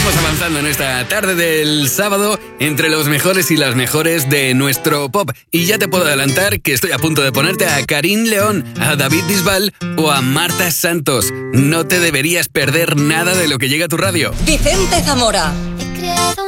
Seguimos avanzando en esta tarde del sábado entre los mejores y las mejores de nuestro pop. Y ya te puedo adelantar que estoy a punto de ponerte a Karim León, a David Bisbal o a Marta Santos. No te deberías perder nada de lo que llega a tu radio. Vicente Zamora.